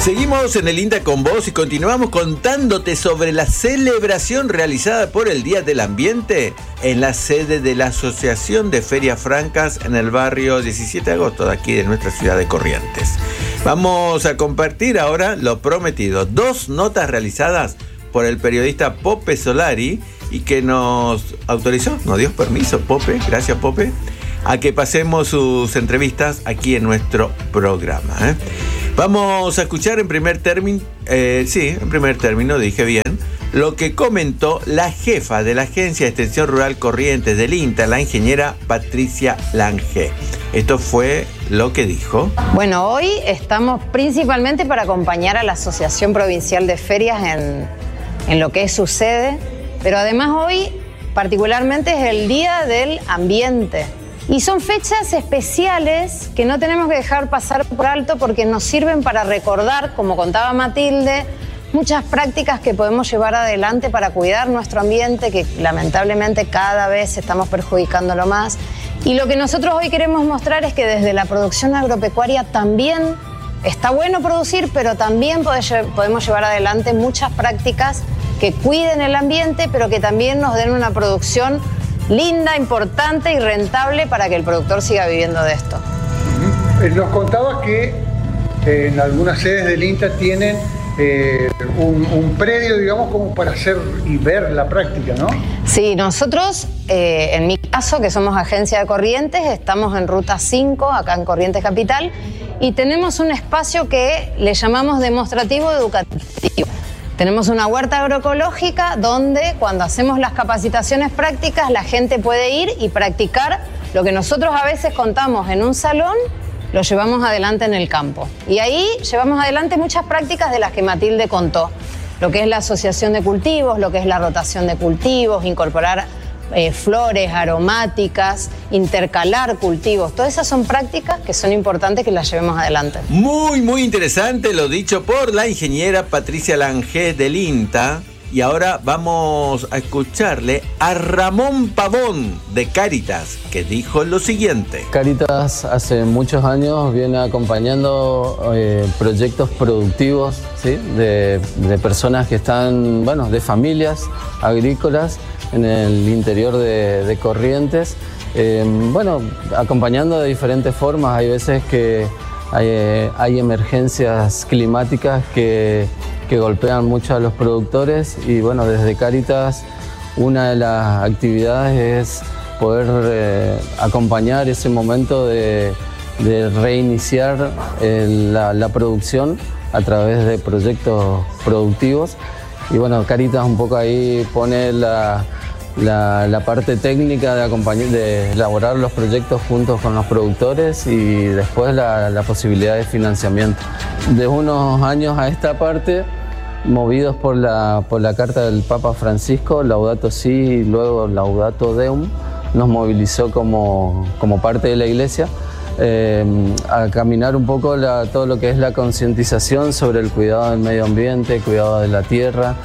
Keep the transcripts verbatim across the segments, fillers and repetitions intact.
Seguimos en el INTA con vos y continuamos contándote sobre la celebración realizada por el Día del Ambiente en la sede de la Asociación de Ferias Francas en el barrio diecisiete de agosto de aquí de nuestra ciudad de Corrientes. Vamos a compartir ahora lo prometido, dos notas realizadas por el periodista Pope Solari y que nos autorizó, nos dio permiso, Pope, gracias Pope, a que pasemos sus entrevistas aquí en nuestro programa, ¿eh? Vamos a escuchar en primer término, eh, sí, en primer término, dije bien, lo que comentó la jefa de la Agencia de Extensión Rural Corrientes del INTA, la ingeniera Patricia Lange. Esto fue lo que dijo. Bueno, hoy estamos principalmente para acompañar a la Asociación Provincial de Ferias en, en lo que es su sede, pero además hoy particularmente es el Día del Ambiente. Y son fechas especiales que no tenemos que dejar pasar por alto porque nos sirven para recordar, como contaba Matilde, muchas prácticas que podemos llevar adelante para cuidar nuestro ambiente, que lamentablemente cada vez estamos perjudicándolo más. Y lo que nosotros hoy queremos mostrar es que desde la producción agropecuaria también está bueno producir, pero también podemos llevar adelante muchas prácticas que cuiden el ambiente, pero que también nos den una producción linda, importante y rentable para que el productor siga viviendo de esto. Uh-huh. Nos contaba que eh, en algunas sedes del INTA tienen eh, un, un predio, digamos, como para hacer y ver la práctica, ¿no? Sí, nosotros, eh, en mi caso, que somos agencia de Corrientes, estamos en Ruta cinco, acá en Corrientes Capital, y tenemos un espacio que le llamamos demostrativo educativo. Tenemos una huerta agroecológica donde cuando hacemos las capacitaciones prácticas la gente puede ir y practicar lo que nosotros a veces contamos en un salón, lo llevamos adelante en el campo. Y ahí llevamos adelante muchas prácticas de las que Matilde contó. Lo que es la asociación de cultivos, lo que es la rotación de cultivos, incorporar eh, flores aromáticas, intercalar cultivos. Todas esas son prácticas que son importantes que las llevemos adelante. Muy, muy interesante lo dicho por la ingeniera Patricia Lange del INTA. Y ahora vamos a escucharle a Ramón Pavón de Cáritas, que dijo lo siguiente. Cáritas hace muchos años viene acompañando eh, proyectos productivos, ¿sí? de, de personas que están, bueno, de familias agrícolas en el interior de, de Corrientes. Eh, bueno, acompañando de diferentes formas. Hay veces que hay, hay emergencias climáticas que que golpean mucho a los productores y bueno, desde Cáritas una de las actividades es poder eh, acompañar ese momento de, de reiniciar el, la, la producción a través de proyectos productivos y bueno, Cáritas un poco ahí pone la, la, la parte técnica de, acompañar, de elaborar los proyectos juntos con los productores y después la, la posibilidad de financiamiento. De unos años a esta parte, movidos por la, por la carta del Papa Francisco, Laudato Si y luego Laudato Deum, nos movilizó como, como parte de la Iglesia eh, a caminar un poco la, todo lo que es la concientización sobre el cuidado del medio ambiente, cuidado de la tierra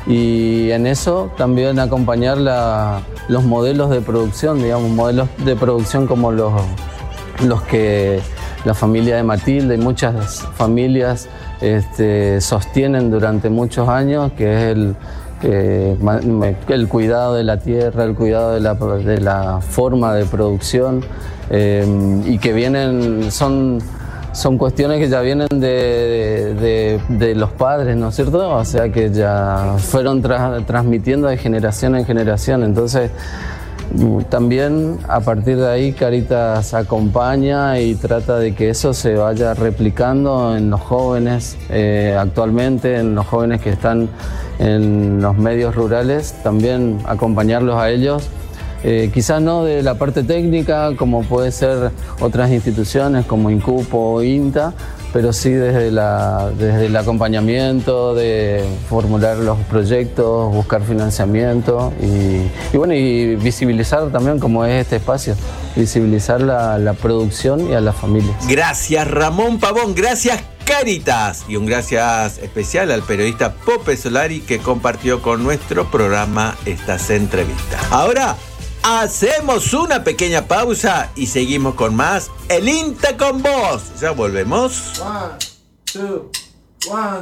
y en eso también acompañar la, los modelos de producción, digamos, modelos de producción como los, los que la familia de Matilde y muchas familias este, sostienen durante muchos años, que es el, eh, el cuidado de la tierra, el cuidado de la, de la forma de producción eh, y que vienen, son, son cuestiones que ya vienen de, de, de los padres, ¿no es cierto? O sea que ya fueron tra transmitiendo de generación en generación, entonces también a partir de ahí Cáritas acompaña y trata de que eso se vaya replicando en los jóvenes eh, actualmente, en los jóvenes que están en los medios rurales, también acompañarlos a ellos, eh, quizás no de la parte técnica como puede ser otras instituciones como INCUPO o INTA, pero sí desde, la, desde el acompañamiento, de formular los proyectos, buscar financiamiento y, y, bueno, y visibilizar también como es este espacio, visibilizar la, la producción y a las familias. Gracias Ramón Pavón, gracias Cáritas y un gracias especial al periodista Pope Solari que compartió con nuestro programa estas entrevistas. Ahora hacemos una pequeña pausa y seguimos con más El INTA con vos. Ya volvemos. One, two, One.